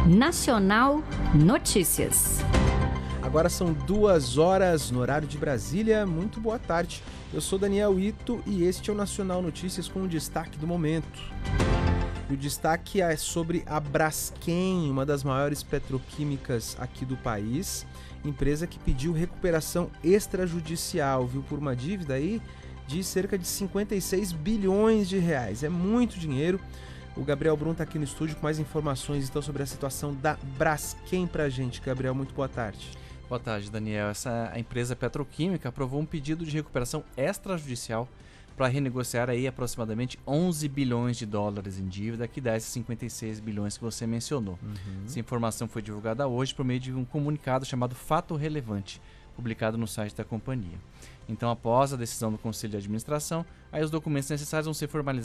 Nacional Notícias. Agora são 2h no horário de Brasília. Muito boa tarde. Eu sou Daniel Ito e este é o Nacional Notícias com o destaque do momento. E o destaque é sobre a Braskem, uma das maiores petroquímicas aqui do país. Empresa que pediu recuperação extrajudicial, viu, por uma dívida aí de cerca de 56 bilhões de reais. É muito dinheiro. O Gabriel Brum está aqui no estúdio com mais informações então sobre a situação da Braskem pra gente. Gabriel, muito boa tarde. Boa tarde, Daniel. A empresa petroquímica aprovou um pedido de recuperação extrajudicial para renegociar aí aproximadamente 11 bilhões de dólares em dívida, que dá esses 56 bilhões que você mencionou. Essa informação foi divulgada hoje por meio de um comunicado chamado Fato Relevante, publicado no site da companhia. Então, após a decisão do Conselho de Administração, aí os documentos necessários vão ser formalizados